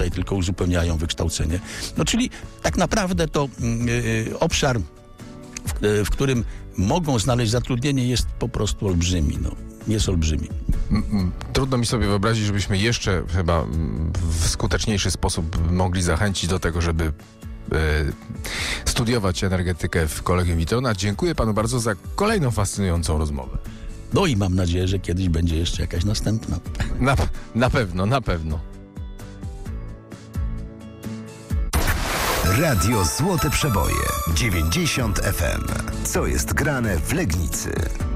tutaj tylko uzupełniają wykształcenie. No czyli tak naprawdę to obszar, w którym mogą znaleźć zatrudnienie, jest po prostu olbrzymi. No. Jest olbrzymi. Trudno mi sobie wyobrazić, żebyśmy jeszcze chyba w skuteczniejszy sposób mogli zachęcić do tego, żeby studiować energetykę w Collegium Witronach. Dziękuję panu bardzo za kolejną fascynującą rozmowę. No i mam nadzieję, że kiedyś będzie jeszcze jakaś następna. Na pewno. Radio Złote Przeboje 90 FM. Co jest grane w Legnicy?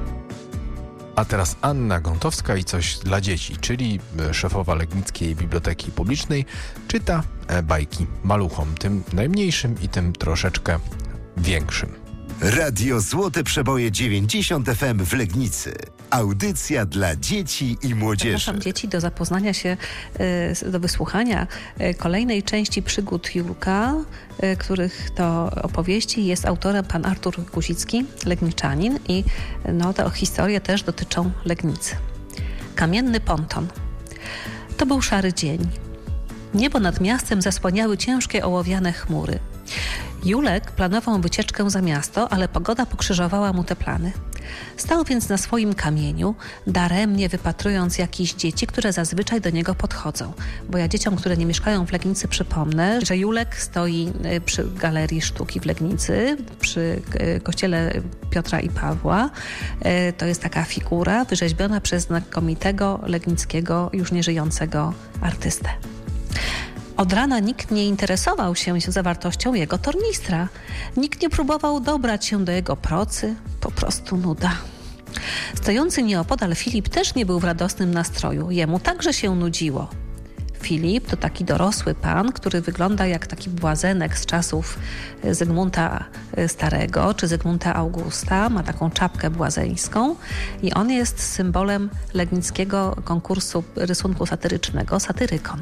A teraz Anna Gątowska i coś dla dzieci, czyli szefowa Legnickiej Biblioteki Publicznej, czyta bajki maluchom, tym najmniejszym i tym troszeczkę większym. Radio Złote Przeboje 90 FM w Legnicy. Audycja dla dzieci i młodzieży. Zapraszam dzieci do zapoznania się, do wysłuchania kolejnej części przygód Julka, których to opowieści jest autorem pan Artur Guzicki, legniczanin, i te historie też dotyczą Legnicy. Kamienny ponton. To był szary dzień. Niebo nad miastem zasłaniały ciężkie ołowiane chmury. Julek planował wycieczkę za miasto, ale pogoda pokrzyżowała mu te plany. Stał więc na swoim kamieniu, daremnie wypatrując jakichś dzieci, które zazwyczaj do niego podchodzą. Bo ja dzieciom, które nie mieszkają w Legnicy, przypomnę, że Julek stoi przy Galerii Sztuki w Legnicy, przy kościele Piotra i Pawła. To jest taka figura wyrzeźbiona przez znakomitego legnickiego, już nieżyjącego artystę. Od rana nikt nie interesował się zawartością jego tornistra. Nikt nie próbował dobrać się do jego procy. Po prostu nuda. Stojący nieopodal Filip też nie był w radosnym nastroju. Jemu także się nudziło. Filip to taki dorosły pan, który wygląda jak taki błazenek z czasów Zygmunta Starego czy Zygmunta Augusta. Ma taką czapkę błazeńską i on jest symbolem legnickiego konkursu rysunku satyrycznego, Satyrykon.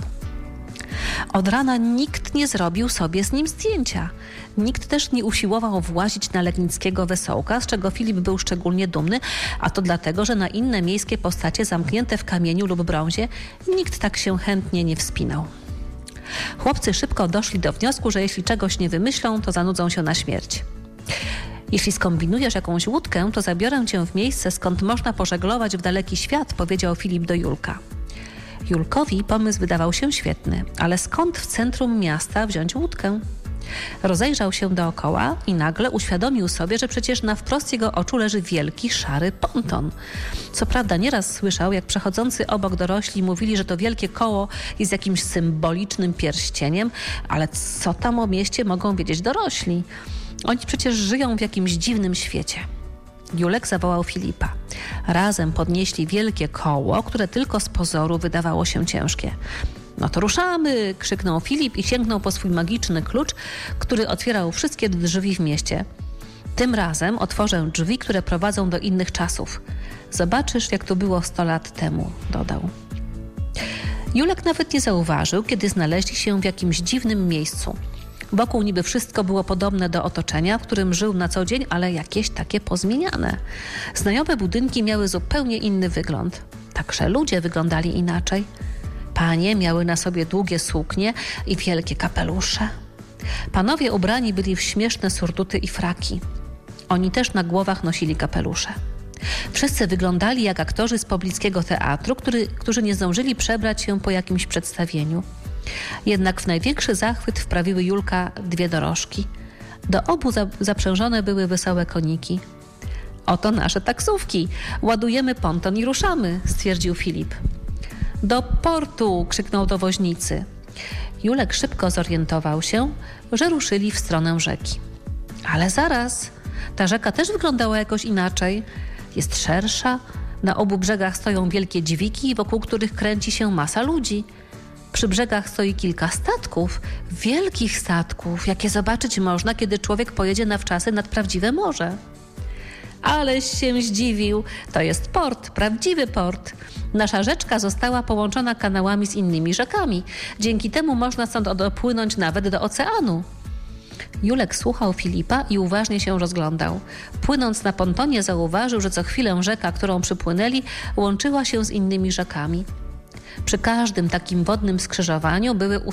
Od rana nikt nie zrobił sobie z nim zdjęcia. Nikt też nie usiłował włazić na legnickiego wesołka, z czego Filip był szczególnie dumny, a to dlatego, że na inne miejskie postacie zamknięte w kamieniu lub brązie nikt tak się chętnie nie wspinał. Chłopcy szybko doszli do wniosku, że jeśli czegoś nie wymyślą, to zanudzą się na śmierć. Jeśli skombinujesz jakąś łódkę, to zabiorę cię w miejsce, skąd można pożeglować w daleki świat, powiedział Filip do Julka. Julkowi pomysł wydawał się świetny, ale skąd w centrum miasta wziąć łódkę? Rozejrzał się dookoła i nagle uświadomił sobie, że przecież na wprost jego oczu leży wielki, szary ponton. Co prawda nieraz słyszał, jak przechodzący obok dorośli mówili, że to wielkie koło jest jakimś symbolicznym pierścieniem, ale co tam o mieście mogą wiedzieć dorośli? Oni przecież żyją w jakimś dziwnym świecie. Julek zawołał Filipa. Razem podnieśli wielkie koło, które tylko z pozoru wydawało się ciężkie. No to ruszamy! Krzyknął Filip i sięgnął po swój magiczny klucz, który otwierał wszystkie drzwi w mieście. Tym razem otworzę drzwi, które prowadzą do innych czasów. Zobaczysz, jak to było 100 lat temu, dodał. Julek nawet nie zauważył, kiedy znaleźli się w jakimś dziwnym miejscu. Wokół niby wszystko było podobne do otoczenia, w którym żył na co dzień, ale jakieś takie pozmieniane. Znajome budynki miały zupełnie inny wygląd. Także ludzie wyglądali inaczej. Panie miały na sobie długie suknie i wielkie kapelusze. Panowie ubrani byli w śmieszne surduty i fraki. Oni też na głowach nosili kapelusze. Wszyscy wyglądali jak aktorzy z poblickiego teatru, którzy nie zdążyli przebrać się po jakimś przedstawieniu. Jednak w największy zachwyt wprawiły Julka 2 dorożki. Do obu zaprzężone były wesołe koniki. Oto nasze taksówki. Ładujemy ponton i ruszamy, stwierdził Filip. Do portu! Krzyknął do woźnicy. Julek szybko zorientował się, że ruszyli w stronę rzeki. Ale zaraz, ta rzeka też wyglądała jakoś inaczej. Jest szersza, na obu brzegach stoją wielkie dźwigi, wokół których kręci się masa ludzi. Przy brzegach stoi kilka statków, wielkich statków, jakie zobaczyć można, kiedy człowiek pojedzie na wczasy nad prawdziwe morze. Aleś się zdziwił, to jest port, prawdziwy port. Nasza rzeczka została połączona kanałami z innymi rzekami. Dzięki temu można stąd dopłynąć nawet do oceanu. Julek słuchał Filipa i uważnie się rozglądał. Płynąc na pontonie zauważył, że co chwilę rzeka, którą przypłynęli, łączyła się z innymi rzekami. Przy każdym takim wodnym skrzyżowaniu były